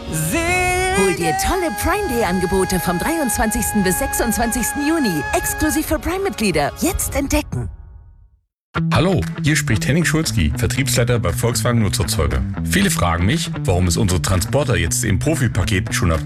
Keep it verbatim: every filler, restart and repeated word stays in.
Hol dir tolle Prime Day Angebote vom dreiundzwanzigsten bis sechsundzwanzigsten Juni. Exklusiv für Prime-Mitglieder. Jetzt entdecken. Hallo, hier spricht Henning Schulzki, Vertriebsleiter bei Volkswagen Nutzerzeuge. Viele fragen mich, warum es unsere Transporter jetzt im Profipaket schon ab